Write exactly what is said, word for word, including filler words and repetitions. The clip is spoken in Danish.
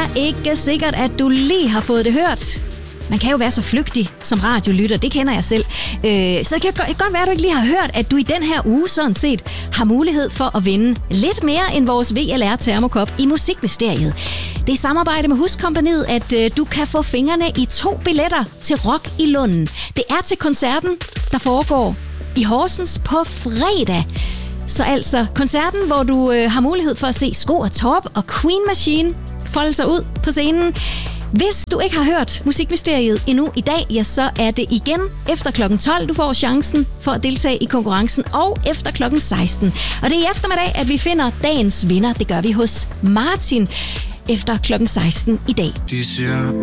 ikke sikkert, at du lige har fået det hørt. Man kan jo være så flygtig som radiolytter, det kender jeg selv. Øh, så det kan godt være, at du ikke lige har hørt, at du i den her uge sådan set har mulighed for at vinde lidt mere end vores V L R Termokop i Musikmysteriet. Det er i samarbejde med Huskompagniet, at øh, du kan få fingrene i to billetter til Rock i Lunden. Det er til koncerten, der foregår i Horsens på fredag. Så altså koncerten, hvor du øh, har mulighed for at se Sko og Torp og Queen Machine folde sig ud på scenen. Hvis du ikke har hørt Musikmysteriet endnu i dag, ja, så er det igen efter klokken tolv, du får chancen for at deltage i konkurrencen, og efter klokken seksten. Og det er i eftermiddag, at vi finder dagens vinder. Det gør vi hos Martin efter klokken seksten i dag.